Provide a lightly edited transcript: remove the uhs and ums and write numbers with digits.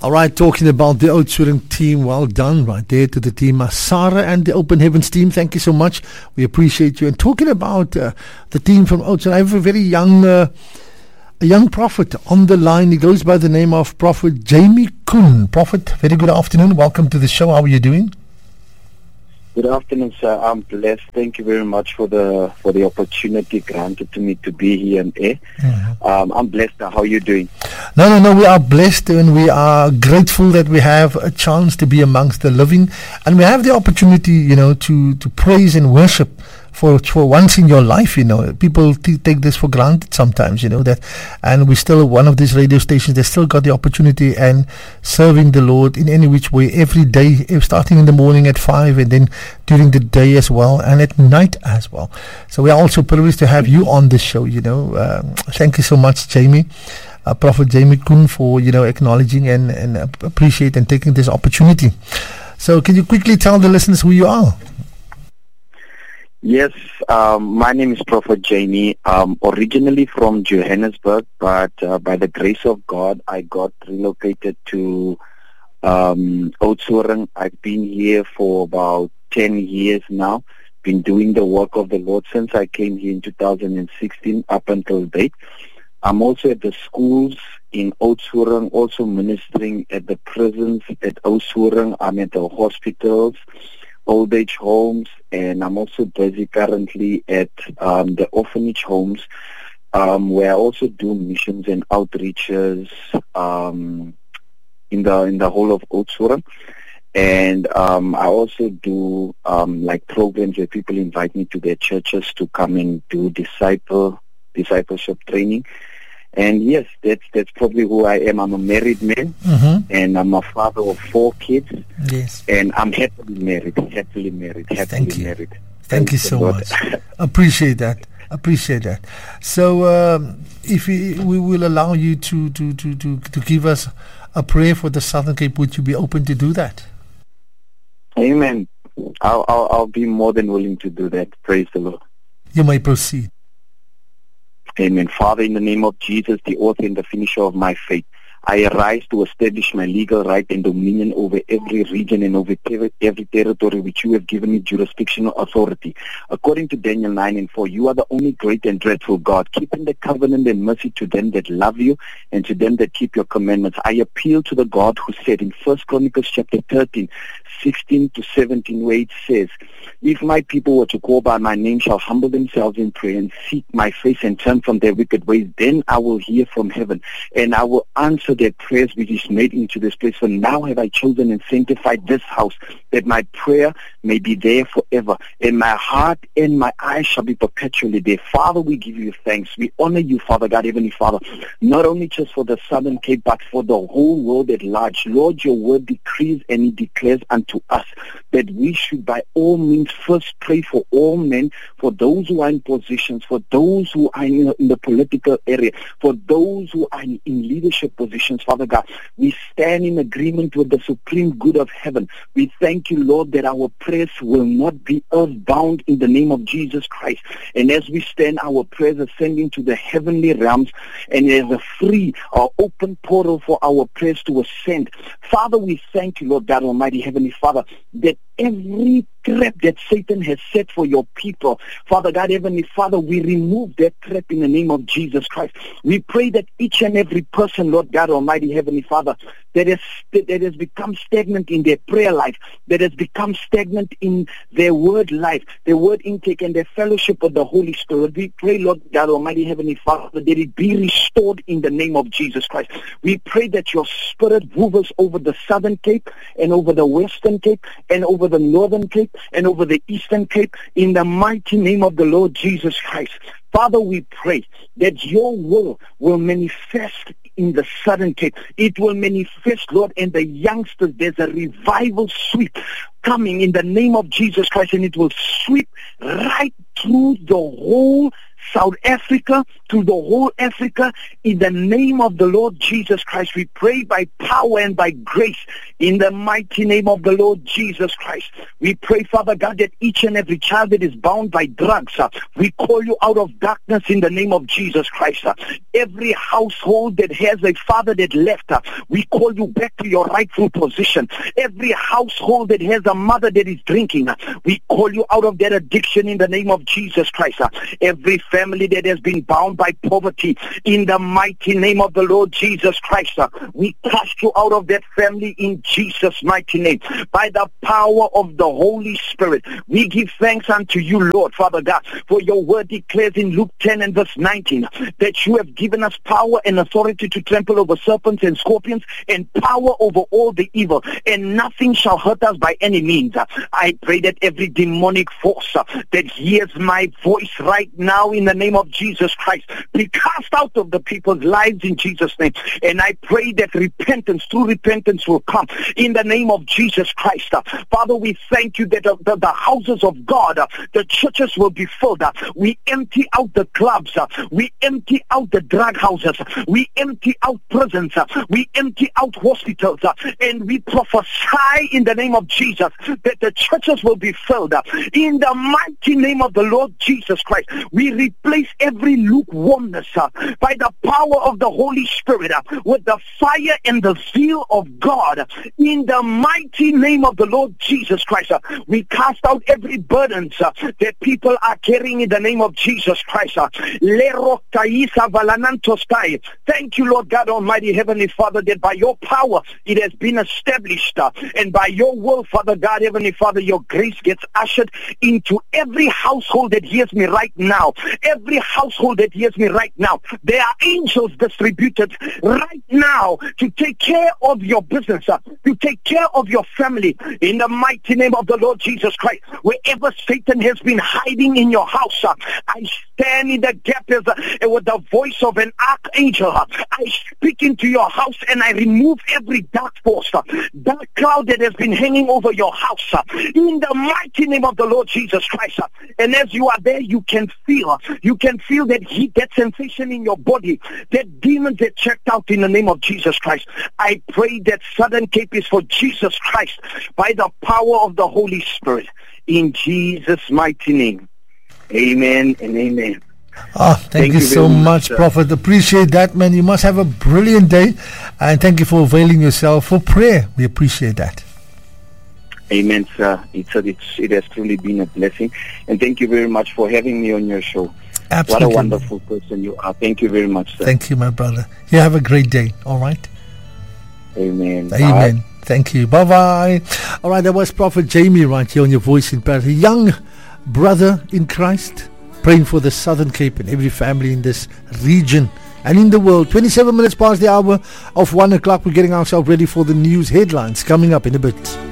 All right, talking about the Oudtshoorn team, well done right there to the team. Sarah and the Open Heavens team, thank you so much. We appreciate you. And talking about the team from Oudtshoorn, I have a very young prophet on the line. He goes by the name of Prophet Jamie Koen. Prophet, very good afternoon. Welcome to the show. How are you doing? Good afternoon, sir. I'm blessed. Thank you very much for the opportunity granted to me to be here on air. Mm-hmm. I'm blessed. How are you doing? No. We are blessed and we are grateful that we have a chance to be amongst the living, and we have the opportunity, to praise and worship for once in your life. People take this for granted sometimes, that, and we still, one of these radio stations, they still got the opportunity and serving the Lord in any which way every day, starting in the morning at 5 and then during the day as well and at night as well. So we are also privileged to have you on the show. Thank you so much, Jamie. Prophet Jamie Koen, for acknowledging and appreciate and taking this opportunity. So can you quickly tell the listeners who you are? Yes, my name is Prophet Jamie. Originally from Johannesburg, but by the grace of God, I got relocated to Oudtshoorn. I've been here for about 10 years now. Been doing the work of the Lord since I came here in 2016 up until date. I'm also at the schools in Oudtshoorn, also ministering at the prisons at Oudtshoorn. I'm at the hospitals, old age homes, and I'm also busy currently at the orphanage homes, where I also do missions and outreaches in the whole of Oudtshoorn. And I also do like programs where people invite me to their churches to come and do discipleship training. And yes, that's probably who I am. I'm a married man, mm-hmm. and I'm a father of 4 kids. Yes. And I'm happily married. Thank you. Thank you so much. Appreciate that. So if we will allow you to give us a prayer for the Southern Cape, would you be open to do that? Amen. I'll be more than willing to do that. Praise the Lord. You may proceed. Amen. Father, in the name of Jesus, the author and the finisher of my faith, I arise to establish my legal right and dominion over every region and over every territory which you have given me jurisdictional authority. According to Daniel 9:4, you are the only great and dreadful God, keeping the covenant and mercy to them that love you and to them that keep your commandments. I appeal to the God who said in 1 Chronicles chapter 13, 16 to 17, where it says, if my people were to call by my name, shall humble themselves in prayer and seek my face and turn from their wicked ways, then I will hear from heaven and I will answer their prayers which is made into this place. For now have I chosen and sanctified this house, that my prayer may be there forever, and my heart and my eyes shall be perpetually there. Father, we give you thanks. We honor you, Father God, Heavenly Father, not only just for the Southern Cape, but for the whole world at large. Lord, your word decrees and it declares unto us that we should by all means first pray for all men, for those who are in positions, for those who are in the political area, for those who are in leadership positions. Father God, we stand in agreement with the supreme good of heaven. We thank you, Lord, that our prayers will not be earthbound in the name of Jesus Christ. And as we stand, our prayers ascending to the heavenly realms, and there's a free or open portal for our prayers to ascend. Father, we thank you, Lord God Almighty, Heavenly Father, that every trap that Satan has set for your people, Father God, Heavenly Father, we remove that trap in the name of Jesus Christ. We pray that each and every person, Lord God Almighty, Heavenly Father, that has become stagnant in their prayer life, that has become stagnant in their word life, their word intake and their fellowship with the Holy Spirit. We pray, Lord God Almighty, Heavenly Father, that it be restored in the name of Jesus Christ. We pray that your Spirit hovers over the Southern Cape and over the Western Cape and over the Northern Cape and over the Eastern Cape in the mighty name of the Lord Jesus Christ. Father, we pray that your will manifest in the Southern Cape. It will manifest, Lord, and the youngsters, there's a revival sweep coming in the name of Jesus Christ, and it will sweep right through the whole South Africa, to the whole Africa, in the name of the Lord Jesus Christ. We pray by power and by grace in the mighty name of the Lord Jesus Christ. We pray, Father God, that each and every child that is bound by drugs, we call you out of darkness in the name of Jesus Christ. Every household that has a father that left, we call you back to your rightful position. Every household that has a mother that is drinking, we call you out of that addiction in the name of Jesus Christ. Every family that has been bound by poverty, in the mighty name of the Lord Jesus Christ, we cast you out of that family in Jesus' mighty name. By the power of the Holy Spirit, we give thanks unto you, Lord, Father God, for your word declares in Luke 10 and verse 19 that you have given us power and authority to trample over serpents and scorpions and power over all the evil, and nothing shall hurt us by any means. I pray that every demonic force that hears my voice right now in the name of Jesus Christ be cast out of the people's lives in Jesus' name. And I pray that repentance, true repentance, will come in the name of Jesus Christ. Father, we thank you that the houses of God, the churches will be filled. We empty out the clubs. We empty out the drug houses. We empty out prisons. We empty out hospitals. And we prophesy in the name of Jesus that the churches will be filled. In the mighty name of the Lord Jesus Christ, we replace every lukewarmness by the power of the Holy Spirit with the fire and the zeal of God. In the mighty name of the Lord Jesus Christ, we cast out every burdens that people are carrying in the name of Jesus Christ. Thank you, Lord God Almighty, Heavenly Father, that by your power it has been established, and by your will, Father God, Heavenly Father, your grace gets ushered into every household that hears me right now. Every household that hears me right now, there are angels distributed right now to take care of your business, to take care of your family, in the mighty name of the Lord Jesus Christ. Wherever Satan has been hiding in your house, I stand in the gap with the voice of an archangel. I speak into your house and I remove every dark force, dark cloud that has been hanging over your house, in the mighty name of the Lord Jesus Christ. And as you are there, you can feel that heat, that sensation in your body, that demons that checked out in the name of Jesus Christ. I pray that Southern Cape is for Jesus Christ by the power of the Holy Spirit, in Jesus' mighty name. Amen and amen. Thank you so much, Prophet. Appreciate that, man. You must have a brilliant day, and thank you for availing yourself for prayer. We appreciate that. Amen, sir. It has truly been a blessing, and thank you very much for having me on your show. Absolutely. What a wonderful person you are. Thank you very much, sir. Thank you, my brother. You have a great day. All right. Amen. Amen. Bye. Thank you. Bye-bye. All right, that was Prophet Jamie right here on your Voice in Paradise. A young brother in Christ, praying for the Southern Cape and every family in this region and in the world. 27 minutes past the hour of 1 o'clock. We're getting ourselves ready for the news headlines coming up in a bit.